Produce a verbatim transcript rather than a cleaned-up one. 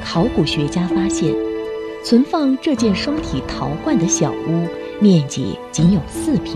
考古学家发现，存放这件双体陶罐的小屋面积仅有四平。